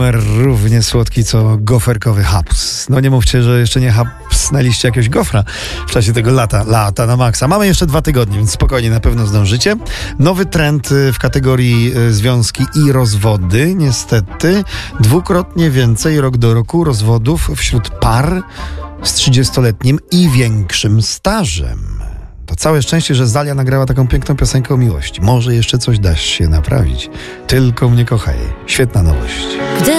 numer równie słodki co goferkowy haps. No nie mówcie, że jeszcze nie hapsnęliście jakiegoś gofra w czasie tego lata na maksa. Mamy jeszcze 2 tygodnie, więc spokojnie, na pewno zdążycie. Nowy trend w kategorii związki i rozwody. Niestety dwukrotnie więcej rok do roku rozwodów wśród par z 30-letnim i większym stażem. To całe szczęście, że Zalia nagrała taką piękną piosenkę o miłości. Może jeszcze coś da się naprawić. Tylko mnie kochaj. Świetna nowość.